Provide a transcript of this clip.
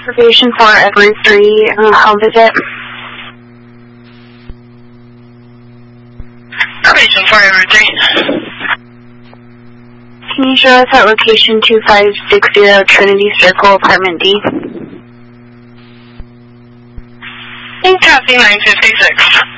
reservation for every 3 home visit. Reservation for every 3. Can you show us at location 2560 Trinity Circle, Apartment D? Copy 956.